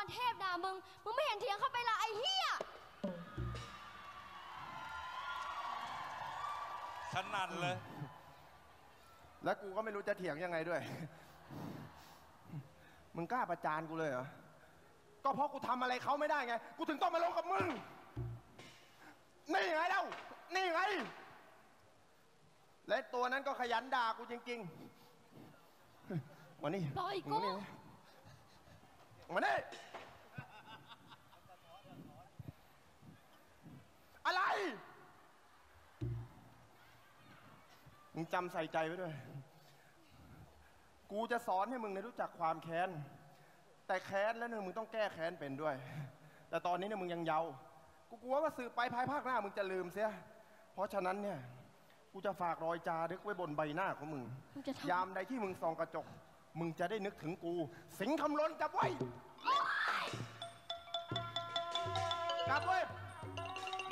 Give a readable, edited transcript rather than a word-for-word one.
รเทพด่ามึงไม่เห็นเถียงเข้าไปละไอ้เหี้ยสนั่นเลยแล้วกูก็ไม่รู้จะเถียงยังไงด้วยมึงกล้าประจานกูเลยเหรอก็เพราะกูทำอะไรเขาไม่ได้ไงกูถึงต้องมาลงกับมึงนี่ไงเล่านี่ไงและตัวนั้นก็ขยันด่ากูจริงๆมานี่ปล่อยกูมานี่อะไรมึงจำใส่ใจไว้ด้วยกูจะสอนให้มึงรู้จักความแค้นแต่แค้นแล้วเนี่ยมึงต้องแก้แค้นเป็นด้วยแต่ตอนนี้เนี่ยมึงยังเยาว์กูกลัวว่าสืบไปภายภาคหน้ามึงจะลืมเสียเพราะฉะนั้นเนี่ยกูจะฝากรอยจารึกไว้บนใบหน้าของมึงยามใดที่มึงส่องกระจกมึงจะได้นึกถึงกูสิงห์คำล้นจับไว้จับไว้